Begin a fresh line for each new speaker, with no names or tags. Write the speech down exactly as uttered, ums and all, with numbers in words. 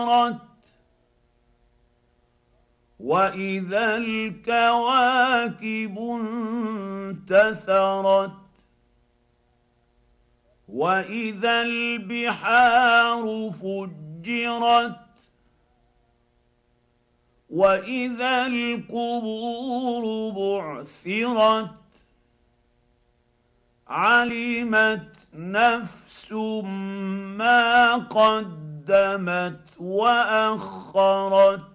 واذا الكواكب انتثرت واذا البحار فجرت واذا القبور بعثرت علمت نفس ما قدمت واخرت